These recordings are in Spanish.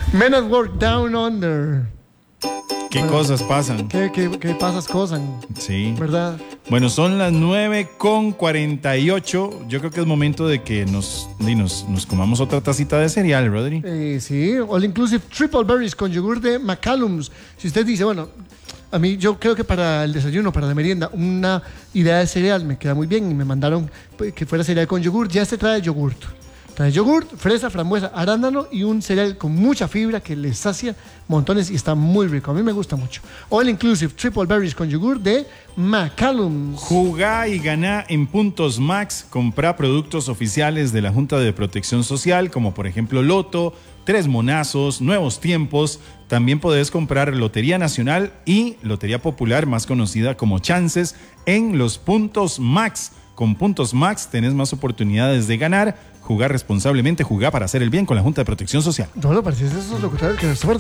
Men at Work Down Under. ¿Qué cosas pasan? ¿Qué pasas cosas? Sí. ¿Verdad? Bueno, son las 9:48. Yo creo que es momento de que nos comamos otra tacita de cereal, Rodri. Sí, All Inclusive Triple Berries con yogur de McCallum's. Si usted dice, bueno, a mí yo creo que para el desayuno, para la merienda, una idea de cereal me queda muy bien y me mandaron que fuera cereal con yogur. Ya este trae yogurt. Trae yogurt, fresa, frambuesa, arándano y un cereal con mucha fibra que le sacia montones y está muy rico. A mí me gusta mucho. All Inclusive Triple Berries con yogur de McCallum's. Jugá y ganá en Puntos Max. Comprá productos oficiales de la Junta de Protección Social, como por ejemplo Loto, Tres Monazos, Nuevos Tiempos. También podés comprar Lotería Nacional y Lotería Popular, más conocida como Chances, en los Puntos Max. Con Puntos Max tenés más oportunidades de ganar. Jugar responsablemente, jugar para hacer el bien con la Junta de Protección Social. No lo pareces esos locutores que se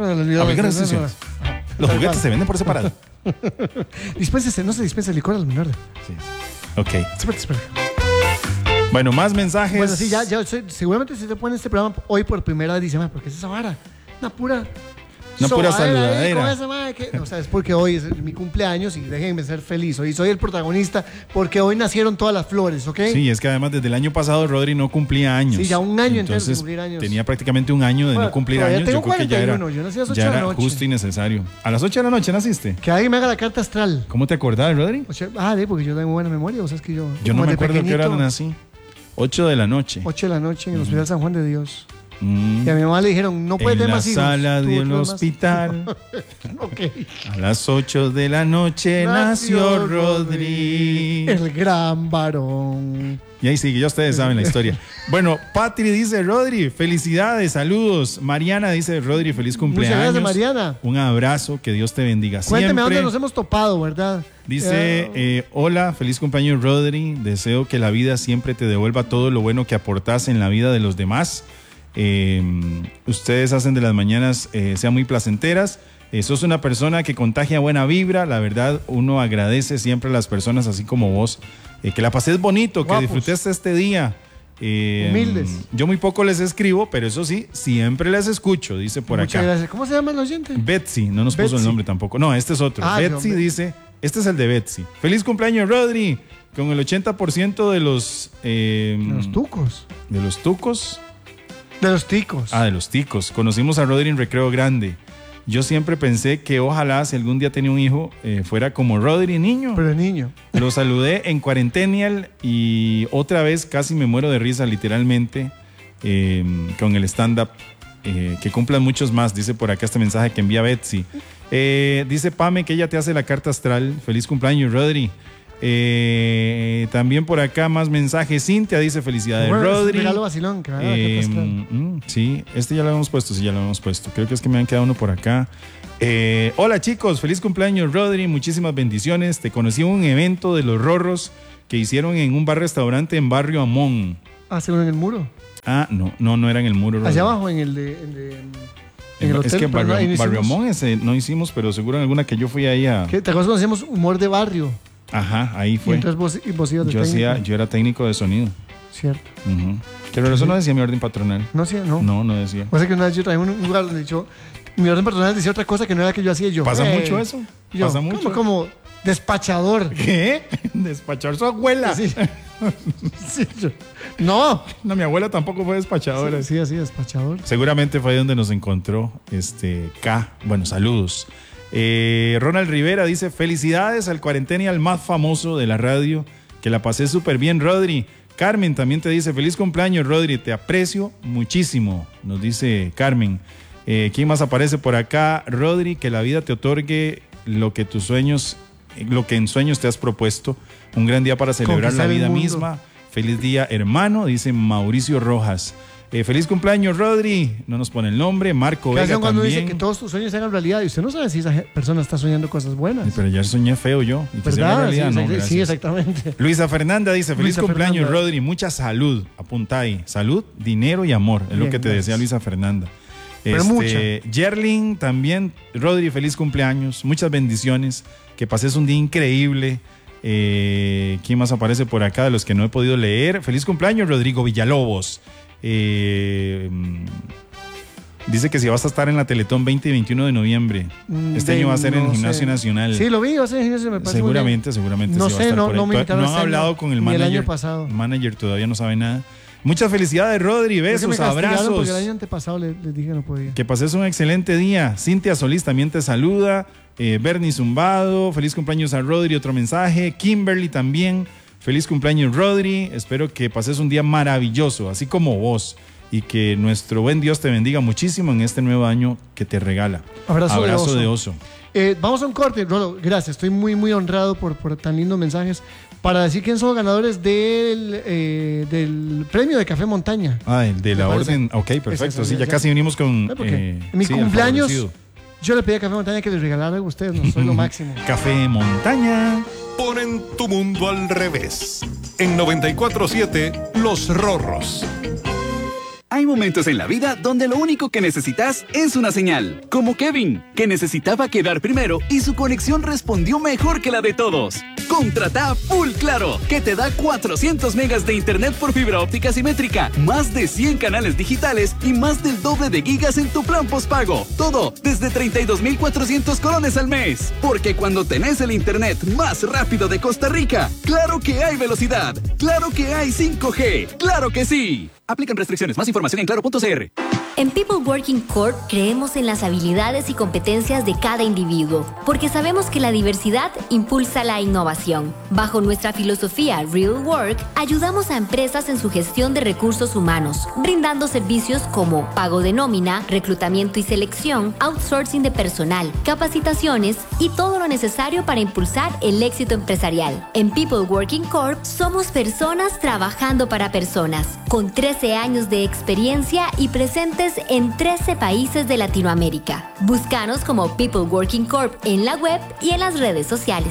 Los juguetes se venden por separado. Dispénsese, no se dispensa el licor al menor. Sí. Ok. Espera. Bueno, más mensajes. Bueno, sí, seguramente se te pone este programa hoy por primera vez, dice, porque es esa vara. Una pura saludadera. O sea, es porque hoy es mi cumpleaños y déjenme ser feliz. Hoy soy el protagonista porque hoy nacieron todas las flores, ¿ok? Sí, es que además desde el año pasado Rodri no cumplía años. Sí, ya un año entero sin cumplir años. Tenía prácticamente un año de no cumplir años. Yo creo que ya era, yo nací a las 8 de la noche. Justo y necesario. ¿A las 8 de la noche naciste? Que alguien me haga la carta astral. ¿Cómo te acordás, Rodri? Porque yo tengo buena memoria. O sea, es que yo no me acuerdo qué hora nací. 8 de la noche. 8 de la noche en el Hospital San Juan de Dios. Y a mi mamá le dijeron, no puedes tener más hijos. En la sala del hospital. Okay. A las 8 de la noche nació Rodri. El gran varón. Y ahí sigue, ya ustedes saben la historia. Bueno, Patri dice, Rodri, felicidades, saludos. Mariana dice, Rodri, feliz cumpleaños. Muchas gracias, Mariana. Un abrazo, que Dios te bendiga siempre. Cuénteme dónde nos hemos topado, ¿verdad? Dice, hola, feliz cumpleaños, Rodri. Deseo que la vida siempre te devuelva todo lo bueno que aportas en la vida de los demás. Ustedes hacen de las mañanas sean muy placenteras. Sos una persona que contagia buena vibra. La verdad, uno agradece siempre a las personas así como vos. Que la pases bonito, guapos, que disfrutes este día. Humildes. Yo muy poco les escribo, pero eso sí, siempre les escucho, dice por Muchas acá. Gracias. ¿Cómo se llama el oyente? Betsy, no nos puso el nombre tampoco. No, este es otro. Betsy dice, este es el de Betsy. Feliz cumpleaños, Rodri. Con el 80% de los... de los tucos. De los tucos. De los ticos. De los ticos. Conocimos a Rodri en Recreo Grande. Yo siempre pensé que ojalá si algún día tenía un hijo fuera como Rodri niño. Pero niño. Lo saludé en Cuarentenial y otra vez casi me muero de risa literalmente con el stand-up. Que cumplan muchos más, dice por acá este mensaje que envía Betsy. Dice Pame que ella te hace la carta astral. Feliz cumpleaños, Rodri. También por acá más mensajes. Cintia dice felicidades, Rodri. Regalo vacilón, sí, este ya lo habíamos puesto. Creo que es que me han quedado uno por acá. Hola chicos, feliz cumpleaños, Rodri. Muchísimas bendiciones. Te conocí en un evento de los Rorros que hicieron en un bar-restaurante en Barrio Amón. ¿Seguro en el muro? No era en el muro, Rodri. Allá abajo en el hotel. Es que Barrio Amón ese no hicimos, pero seguro en alguna que yo fui ahí a... ¿Te acuerdas cuando hacíamos humor de barrio? Ajá, ahí fue. Y entonces vos ibas de técnico. Yo era técnico de sonido. Cierto. Pero eso no decía mi orden patronal. No decía, no. No decía. O sea que una vez yo traía un lugar donde mi orden patronal decía otra cosa que no era que yo hacía yo. ¿Pasa mucho eso? ¿Pasa mucho? Como despachador. ¿Qué? Despachar su abuela. Sí. No, mi abuela tampoco fue despachadora. Sí, así, despachador. Seguramente fue ahí donde nos encontró K. Bueno, saludos. Ronald Rivera dice, felicidades al Cuarentenial más famoso de la radio, que la pasé súper bien, Rodri. Carmen también te dice, feliz cumpleaños, Rodri, te aprecio muchísimo, nos dice Carmen. ¿Quién más aparece por acá? Rodri, que la vida te otorgue lo que en sueños te has propuesto. Un gran día para celebrar la vida misma. Feliz día, hermano, dice Mauricio Rojas. Feliz cumpleaños, Rodri. No nos pone el nombre. Marco Vega también. Cuando dice que todos tus sueños se hagan realidad y usted no sabe si esa persona está soñando cosas buenas. Pero ya soñé feo yo. Y que ¿verdad? Realidad, sí, exactamente. Luisa Fernanda dice, feliz cumpleaños, Rodri. Mucha salud. Apunta ahí. Salud, dinero y amor. Es lo que te desea Luisa Fernanda. Pero mucha. Yerlin también. Rodri, feliz cumpleaños. Muchas bendiciones. Que pases un día increíble. ¿Quién más aparece por acá de los que no he podido leer? Feliz cumpleaños, Rodrigo Villalobos. Dice que si vas a estar en la Teletón 20 y 21 de noviembre. Este año va a ser en el Gimnasio Nacional. Sí, lo vi, va a ser en el Gimnasio, me parece. Seguramente no sí sé, va a estar no me invitaron. No han hablado con el manager. El año pasado. El manager todavía no sabe nada. Muchas felicidades, Rodri. Besos, abrazos. Porque el año antepasado les dije que no podía. Que pases un excelente día. Cintia Solís también te saluda. Bernie Zumbado, feliz cumpleaños a Rodri. Otro mensaje. Kimberly también. Feliz cumpleaños, Rodri. Espero que pases un día maravilloso, así como vos. Y que nuestro buen Dios te bendiga muchísimo en este nuevo año que te regala. Abrazo de oso. De oso. Vamos a un corte, Rolo. Gracias, estoy muy, muy honrado por tan lindos mensajes. Para decir quiénes son los ganadores del premio de Café Montaña. El de la orden. Ok, perfecto. Sí, ya casi venimos con. En mi cumpleaños, yo le pedí a Café Montaña que les regalara a ustedes. No soy lo máximo. Café Montaña. Ponen tu mundo al revés. En 94.7, Los Rorros. Hay momentos en la vida donde lo único que necesitas es una señal. Como Kevin, que necesitaba quedar primero y su conexión respondió mejor que la de todos. Contrata Full Claro, que te da 400 megas de internet por fibra óptica simétrica, más de 100 canales digitales y más del doble de gigas en tu plan postpago. Todo desde 32,400 colones al mes. Porque cuando tenés el internet más rápido de Costa Rica, claro que hay velocidad, claro que hay 5G, claro que sí. Aplican restricciones. Más información en claro.cr. En People Working Corp creemos en las habilidades y competencias de cada individuo, porque sabemos que la diversidad impulsa la innovación. Bajo nuestra filosofía Real Work, ayudamos a empresas en su gestión de recursos humanos, brindando servicios como pago de nómina, reclutamiento y selección, outsourcing de personal, capacitaciones y todo lo necesario para impulsar el éxito empresarial. En People Working Corp somos personas trabajando para personas, con 13 años de experiencia y presentes en 13 países de Latinoamérica. Búscanos como People Working Corp en la web y en las redes sociales.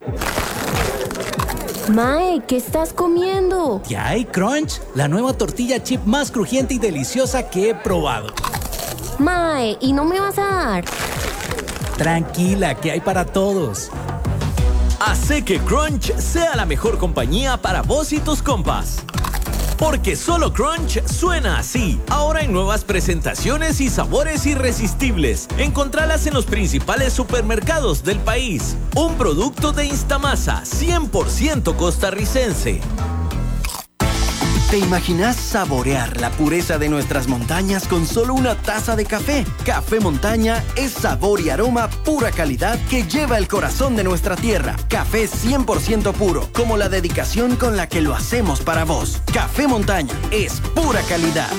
Mae, ¿qué estás comiendo? Ya hay Crunch, la nueva tortilla chip más crujiente y deliciosa que he probado. Mae, ¿y no me vas a dar? Tranquila, que hay para todos. Hace que Crunch sea la mejor compañía para vos y tus compas. Porque solo Crunch suena así. Ahora en nuevas presentaciones y sabores irresistibles. Encontralas en los principales supermercados del país. Un producto de Instamasa, 100% costarricense. ¿Te imaginas saborear la pureza de nuestras montañas con solo una taza de café? Café Montaña es sabor y aroma pura calidad que lleva el corazón de nuestra tierra. Café 100% puro, como la dedicación con la que lo hacemos para vos. Café Montaña es pura calidad.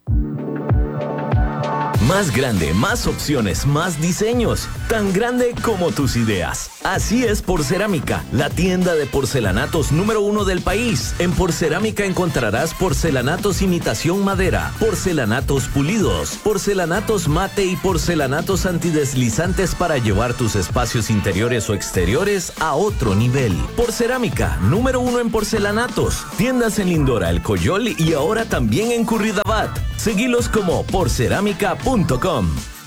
Más grande, más opciones, más diseños. Tan grande como tus ideas. Así es Porcerámica, la tienda de porcelanatos número 1 del país. En Porcerámica encontrarás porcelanatos imitación madera, porcelanatos pulidos, porcelanatos mate y porcelanatos antideslizantes para llevar tus espacios interiores o exteriores a otro nivel. Porcerámica, número 1 en porcelanatos. Tiendas en Lindora, El Coyol y ahora también en Curridabat. Seguilos como porcerámica.com.